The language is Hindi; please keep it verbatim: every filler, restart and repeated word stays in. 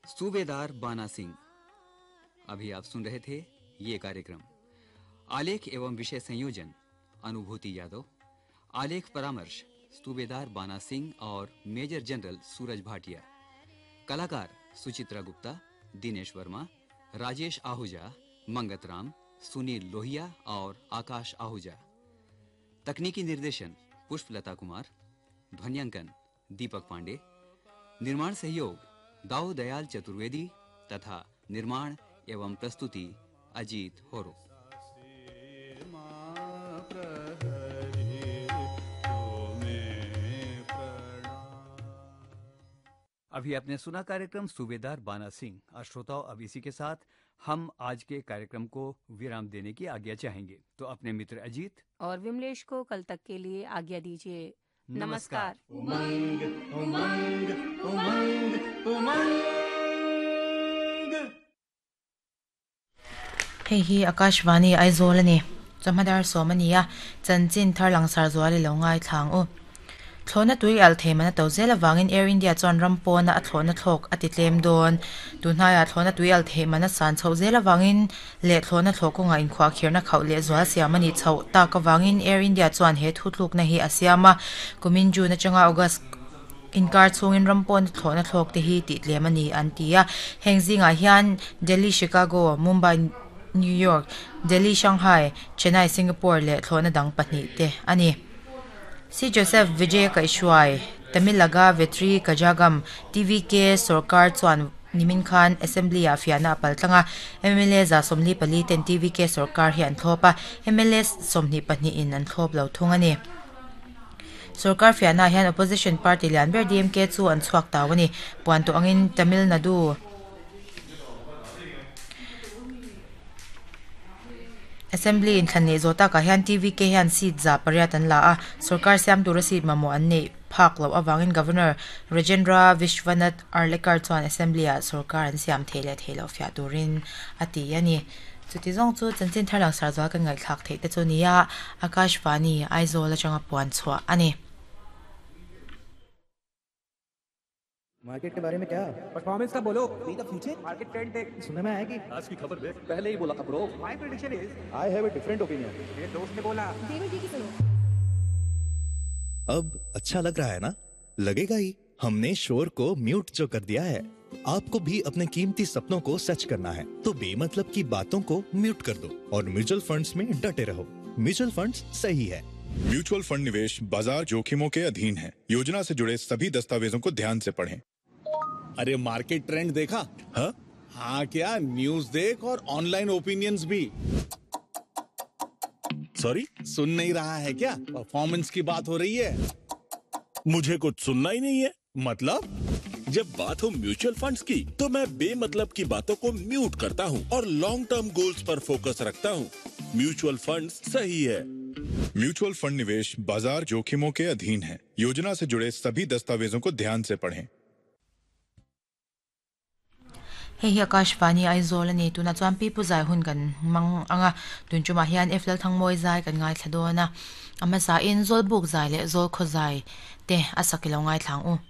सूबेदार बाना सिंह। अभी आप सुन रहे थे ये कार्यक्रम। आलेख एवं विषय संयोजन अनुभूति यादव। आलेख परामर्श सूबेदार बाना सिंह और मेजर जनरल सूरज भाटिया। कलाकार सुचित्रा गुप्ता, दिनेश वर्मा, राजेश आहूजा, मंगत राम, सुनील लोहिया और आकाश आहूजा। तकनीकी निर्देशन पुष्पलता कुमार। ध्वन्यांकन दीपक पांडे। निर्माण सहयोग दाऊ दयाल चतुर्वेदी तथा निर्माण एवं प्रस्तुति अजीत होरो। अभी आपने सुना कार्यक्रम सूबेदार बाना सिंह। और श्रोताओं, अब इसी के साथ हम आज के कार्यक्रम को विराम देने की आज्ञा चाहेंगे। तो अपने मित्र अजीत और विमलेश को कल तक के लिए आज्ञा दीजिए। नमस्कार। उमंग उमंग उमंग उमंग। Hei hi Akashvani aizolani chamadar somania chanchin thar langsar zwali longai thlang u thlona tui al themana tawzela wangin Air India chon rampona a thlona thlok atitlem don tunhaya thlona tui al themana san chhozela wangin le thlona thlokunga in khwa khirna khawle zwa siamani chho ta ka wangin Air India chon he thutluk na hi asiama kumin ju na changa August inkar chungin rampon thlona thlok te hi ti tlemani antia hengzinga hian Delhi, Chicago, Mumbai, New York, Delhi, Shanghai, Chennai, Singapore le thlona dang pahni te ani si Joseph Vijay Kaishwai, Tamilaga Vetri Kajagam, T V K Sarkar Chuan Nimin Khan Assembly Afiana Paltanga M L A za somli pali ten T V K Sarkar hian thopa M L A somni pahni in an thlop lo thungani Sarkar fiana hian opposition party lian ber D M K chu an chuak tawani puan to angin Tamil Nadu Assembly in Thane Zota ka hian T V K hian seat za pariatan la a Sarkar siam tu receipt mamo anne phak lo awangin Governor Rajendra Vishwanath Arlekar chuan Assembly a Sarkar an siam thele thelo fia turin ati yani chuti zong chu chanchin tharlang sarjwa kan ngai thak the te chu nia Akashvani aizola changa puan chwa ani market के बारे में क्या परफॉर्मेंस का बोलो द फ्यूचर मार्केट ट्रेंड देख सुनने में आया कि आज की खबर देख पहले ही बोला था bro my prediction is I have a different opinion मेरे दोस्त ने बोला देवर जी की सुनो। अब अच्छा लग रहा है ना? लगेगा ही। हमने शोर को म्यूट जो कर दिया है। आपको भी अपने कीमती सपनों को सच करना है तो बेमतलब की बातों को म्यूट कर दो और म्यूचुअल फंड्स में डटे रहो। म्यूचुअल फंड्स सही है। म्यूचुअल फंड निवेश बाजार जोखिमों के अधीन है। योजना से जुड़े सभी दस्तावेजों को ध्यान से पढ़ें। अरे मार्केट ट्रेंड देखा? हाँ हाँ क्या न्यूज़ देख और ऑनलाइन ओपिनियंस भी। सॉरी, सुन नहीं रहा है क्या? परफॉर्मेंस की बात हो रही है। मुझे कुछ सुनना ही नहीं है। मतलब जब बात हो म्यूचुअल फंड्स की तो मैं बेमतलब की बातों को म्यूट करता हूँ और लॉन्ग टर्म गोल्स पर फोकस रखता हूँ। म्यूचुअल फंड्स सही है। म्यूचुअल फंड निवेश बाजार जोखिमों के अधीन है। योजना से जुड़े सभी दस्तावेजों को ध्यान से पढ़ें। Hei hi Akashvani aizolani tuna chuan pi pu zai hun kan mang anga tun chuma hian eflal thangmoi zai kan ngai thladona ama sa in zol buk zai le zol kho zai te asakilo ngai thlang u